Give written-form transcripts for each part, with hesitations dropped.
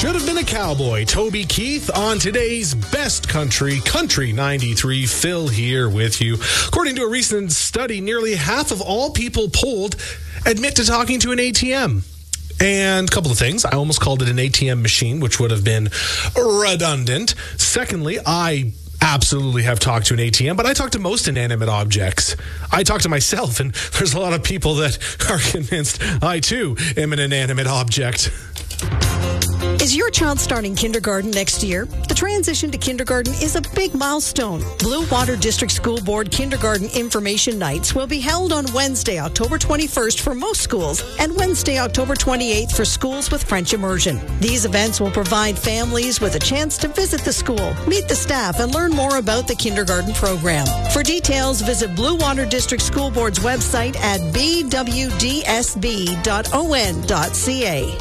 Should have been a cowboy. Toby Keith on today's Best Country, Country 93. Phil here with you. According to a recent study, nearly half of all people polled admit to talking to an ATM. And a couple of things. I almost called it an ATM machine, which would have been redundant. Secondly, I absolutely have talked to an ATM, but I talk to most inanimate objects. I talk to myself, and there's a lot of people that are convinced I, too, am an inanimate object. Is your child starting kindergarten next year? The transition to kindergarten is a big milestone. Blue Water District School Board Kindergarten Information Nights will be held on Wednesday, October 21st for most schools and Wednesday, October 28th for schools with French immersion. These events will provide families with a chance to visit the school, meet the staff, and learn more about the kindergarten program. For details, visit Blue Water District School Board's website at bwdsb.on.ca.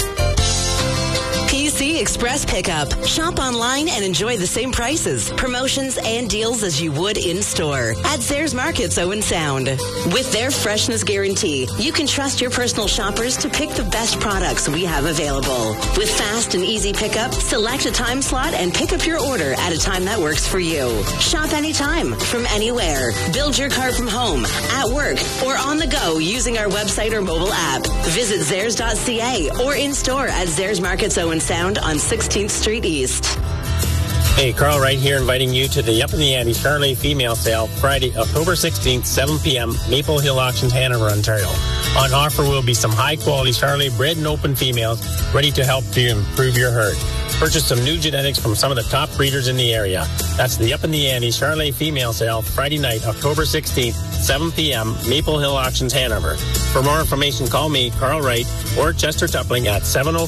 PC Express Pickup. Shop online and enjoy the same prices, promotions, and deals as you would in-store at Zehrs Markets Owen Sound. With their freshness guarantee, you can trust your personal shoppers to pick the best products we have available. With fast and easy pickup, select a time slot and pick up your order at a time that works for you. Shop anytime, from anywhere. Build your cart from home, at work, or on the go using our website or mobile app. Visit Zehrs.ca or in-store at Zehrs Markets Owen Sound on 16th Street East. Hey, Carl Wright here, inviting you to the Up in the Ante Charolais Female Sale, Friday, October 16th, 7 p.m., Maple Hill Auctions, Hanover, Ontario. On offer will be some high-quality Charolais bred and open females ready to help you improve your herd. Purchase some new genetics from some of the top breeders in the area. That's the Up in the Ante Charolais Female Sale, Friday night, October 16th, 7 p.m., Maple Hill Auctions, Hanover. For more information, call me, Carl Wright, or Chester Tupling at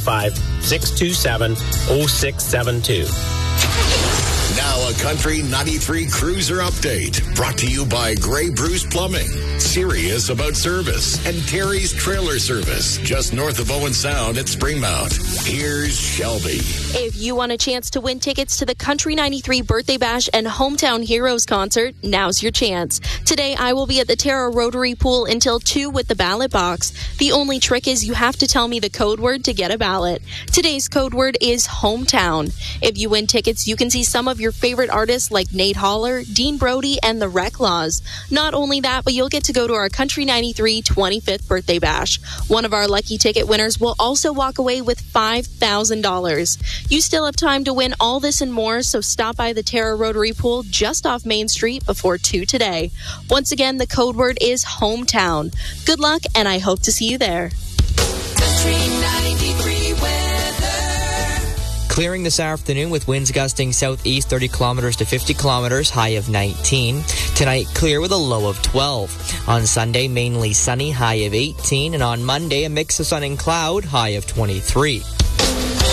705-627-0672. Now a Country 93 Cruiser update brought to you by Grey Bruce Plumbing, serious about service, and Terry's Trailer Service, just north of Owen Sound at Springmount. Here's Shelby. If you want a chance to win tickets to the Country 93 Birthday Bash and Hometown Heroes concert, now's your chance. Today, I will be at the Terra Rotary Pool until 2 with the ballot box. The only trick is you have to tell me the code word to get a ballot. Today's code word is hometown. If you win tickets, you can see some of your favorite artists like Nate Holler, Dean Brody, and the Reclaws. Not only that, but you'll get to go to our Country 93 25th Birthday Bash. One of our lucky ticket winners will also walk away with $5,000. You still have time to win all this and more, so stop by the Terra Rotary Pool just off Main Street before 2 today. Once again, the code word is hometown. Good luck, and I hope to see you there. Country 93 weather. Clearing this afternoon with winds gusting southeast 30 kilometers to 50 kilometers, high of 19. Tonight, clear with a low of 12. On Sunday, mainly sunny, high of 18. And on Monday, a mix of sun and cloud, high of 23.